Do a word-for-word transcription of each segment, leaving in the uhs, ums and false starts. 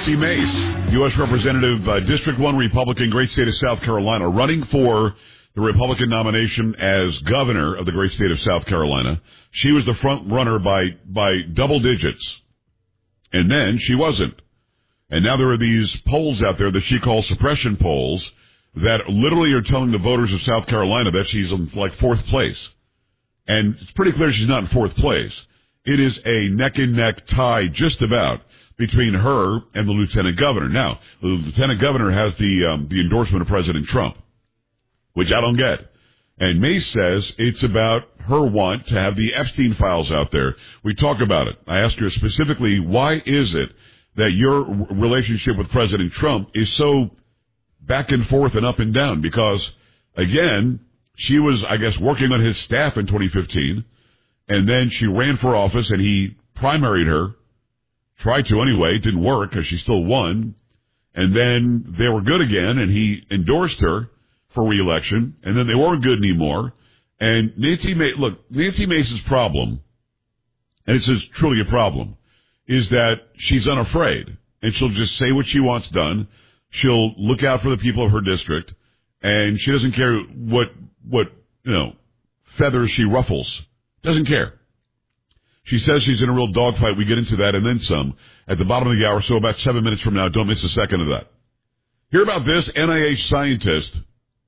Nancy Mace, U S Representative, uh, District one Republican, great state of South Carolina, running for the Republican nomination as governor of the great state of South Carolina. She was the front runner by, by double digits. And then she wasn't. And now there are these polls out there that she calls suppression polls that literally are telling the voters of South Carolina that she's in like fourth place. And it's pretty clear she's not in fourth place. It is a neck and neck tie just about between her and the lieutenant governor. Now, the lieutenant governor has the, um, the endorsement of President Trump, which I don't get. And Mace says it's about her want to have the Epstein files out there. We talk about it. I asked her specifically, why is it that your relationship with President Trump is so back and forth and up and down? Because, again, she was, I guess, working on his staff in twenty fifteen, and then she ran for office and he primaried her, tried to anyway, didn't work because she still won, and then they were good again and he endorsed her for re-election, and then they weren't good anymore. And Nancy Mace, look, Nancy Mace's problem, and this is truly a problem, is that she's unafraid, and she'll just say what she wants done. She'll look out for the people of her district, and she doesn't care what, what, you know, feathers she ruffles. Doesn't care. She says she's in a real dogfight. We get into that and then some at the bottom of the hour, so about seven minutes from now. Don't miss a second of that. Hear about this. N I H scientist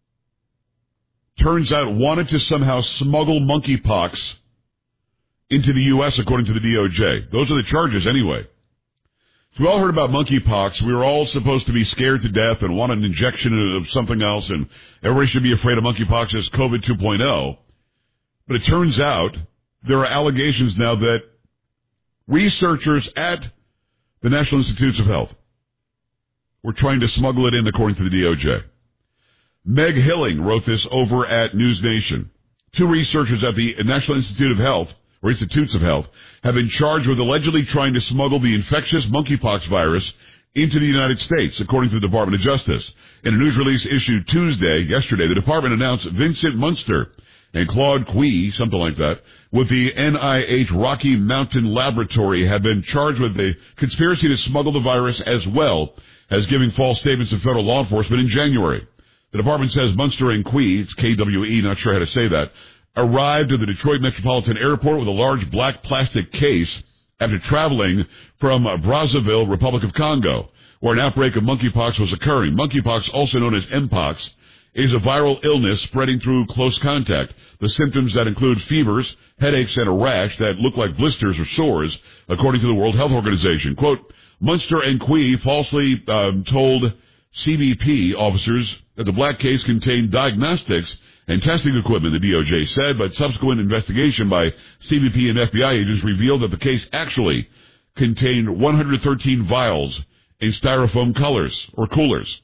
turns out wanted to somehow smuggle monkeypox into the U S according to the D O J. Those are the charges anyway. So we all heard about monkeypox. We were all supposed to be scared to death and want an injection of something else, and everybody should be afraid of monkeypox as COVID two point oh. But it turns out there are allegations now that researchers at the National Institutes of Health were trying to smuggle it in according to the D O J. Meg Hilling wrote this over at News Nation. Two researchers at the National Institute of Health, or Institutes of Health, have been charged with allegedly trying to smuggle the infectious monkeypox virus into the United States, according to the Department of Justice. In a news release issued Tuesday, yesterday, the department announced Vincent Munster and Claude Quee, something like that, with the N I H Rocky Mountain Laboratory have been charged with a conspiracy to smuggle the virus as well as giving false statements to federal law enforcement in January. The department says Munster and Quee, it's K W E, not sure how to say that, arrived at the Detroit Metropolitan Airport with a large black plastic case after traveling from Brazzaville, Republic of Congo, where an outbreak of monkeypox was occurring. Monkeypox, also known as Mpox, is a viral illness spreading through close contact. The symptoms that include fevers, headaches, and a rash that look like blisters or sores, according to the World Health Organization. Quote, Munster and Quee falsely um, told C B P officers that the black case contained diagnostics and testing equipment, the D O J said, but subsequent investigation by C B P and F B I agents revealed that the case actually contained one hundred thirteen vials in styrofoam colors or coolers.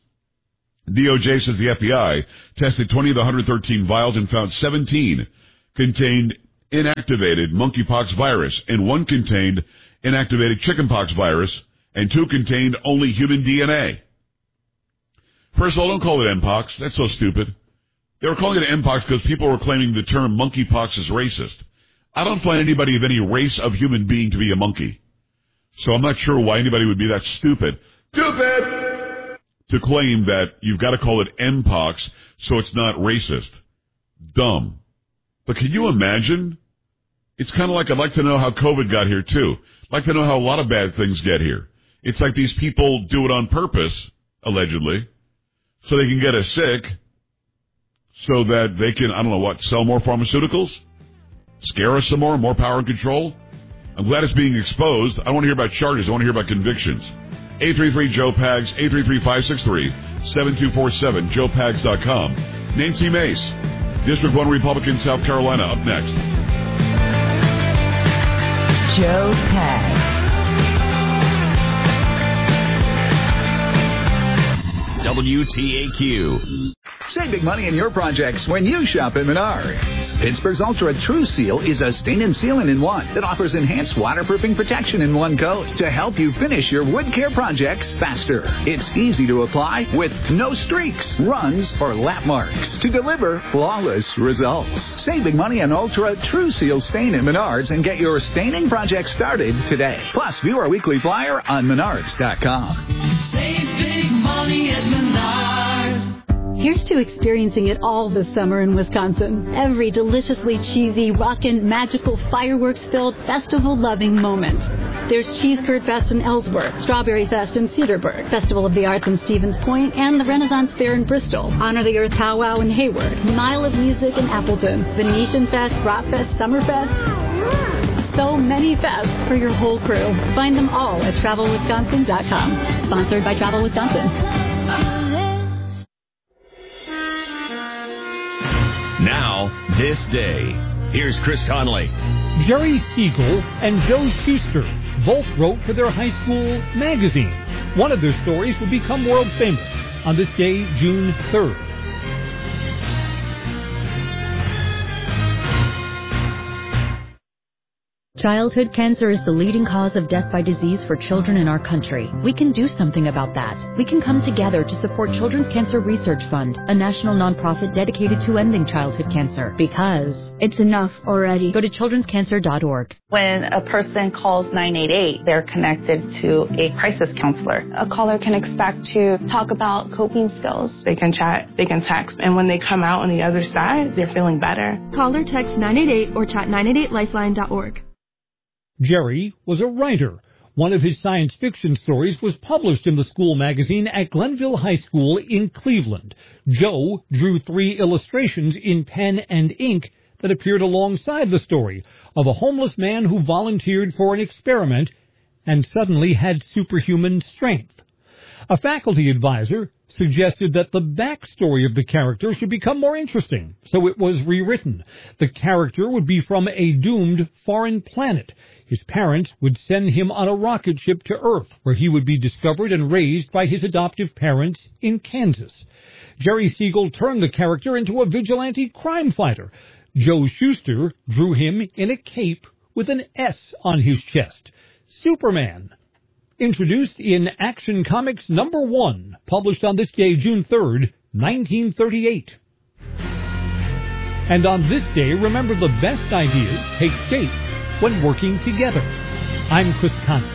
D O J says the F B I tested twenty of the one hundred thirteen vials and found seventeen contained inactivated monkeypox virus, and one contained inactivated chickenpox virus, and two contained only human D N A. First of all, don't call it Mpox. That's so stupid. They were calling it Mpox because people were claiming the term monkeypox is racist. I don't find anybody of any race of human being to be a monkey. So I'm not sure why anybody would be that stupid. Stupid! To claim that you've got to call it Mpox so it's not racist. Dumb. But can you imagine? It's kind of like I'd like to know how COVID got here, too. I'd like to know how a lot of bad things get here. It's like these people do it on purpose, allegedly, so they can get us sick, so that they can, I don't know what, sell more pharmaceuticals? Scare us some more? More power and control? I'm glad it's being exposed. I don't want to hear about charges. I want to hear about convictions. eight three three Joe Pags, eight three three, five six three, seven two four seven, joe pags dot com. Nancy Mace, District one Republican, South Carolina, up next. Joe Pags. W T A Q. Save big money in your projects when you shop at Menards. Pittsburgh's Ultra True Seal is a stain and sealant in one that offers enhanced waterproofing protection in one coat to help you finish your wood care projects faster. It's easy to apply with no streaks, runs, or lap marks to deliver flawless results. Save big money on Ultra True Seal stain at Menards and get your staining project started today. Plus, view our weekly flyer on menards dot com. Save big money at Menards. Here's to experiencing it all this summer in Wisconsin. Every deliciously cheesy, rockin', magical, fireworks-filled, festival-loving moment. There's Cheese Curd Fest in Ellsworth, Strawberry Fest in Cedarburg, Festival of the Arts in Stevens Point, and the Renaissance Fair in Bristol, Honor the Earth Powwow in Hayward, Mile of Music in Appleton, Venetian Fest, Rock Fest, Summerfest. So many fests for your whole crew. Find them all at travel wisconsin dot com. Sponsored by Travel Wisconsin. Now, this day. Here's Chris Conley. Jerry Siegel and Joe Shuster both wrote for their high school magazine. One of their stories would become world famous on this day, June third. Childhood cancer is the leading cause of death by disease for children in our country. We can do something about that. We can come together to support Children's Cancer Research Fund, a national nonprofit dedicated to ending childhood cancer. Because it's enough already. Go to children's cancer dot org. When a person calls nine eight eight, they're connected to a crisis counselor. A caller can expect to talk about coping skills. They can chat, they can text, and when they come out on the other side, they're feeling better. Call or text nine eight eight or chat nine eight eight lifeline dot org. Jerry was a writer. One of his science fiction stories was published in the school magazine at Glenville High School in Cleveland. Joe drew three illustrations in pen and ink that appeared alongside the story of a homeless man who volunteered for an experiment and suddenly had superhuman strength. A faculty advisor suggested that the backstory of the character should become more interesting, so it was rewritten. The character would be from a doomed foreign planet. His parents would send him on a rocket ship to Earth, where he would be discovered and raised by his adoptive parents in Kansas. Jerry Siegel turned the character into a vigilante crime fighter. Joe Shuster drew him in a cape with an S on his chest. Superman. Introduced in Action Comics number one, published on this day, June third, nineteen thirty-eight. And on this day, remember the best ideas take shape when working together. I'm Chris Conley.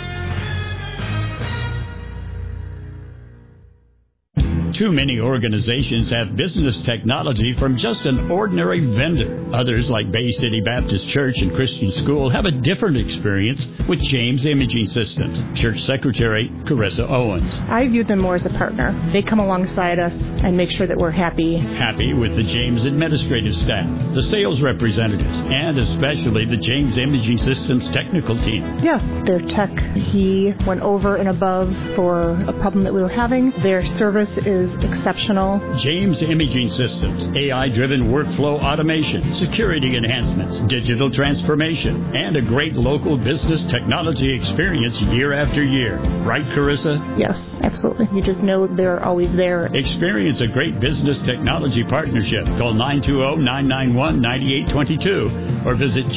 Too many organizations have business technology from just an ordinary vendor. Others, like Bay City Baptist Church and Christian School, have a different experience with James Imaging Systems. Church Secretary Carissa Owens. I view them more as a partner. They come alongside us and make sure that we're happy. Happy with the James administrative staff, the sales representatives, and especially the James Imaging Systems technical team. Yes, their tech, he went over and above for a problem that we were having. Their service is exceptional. James Imaging Systems, A I-driven workflow automation, security enhancements, digital transformation, and a great local business technology experience year after year. Right, Carissa? Yes, absolutely. You just know they're always there. Experience a great business technology partnership. Call nine two zero, nine nine one, nine eight two two or visit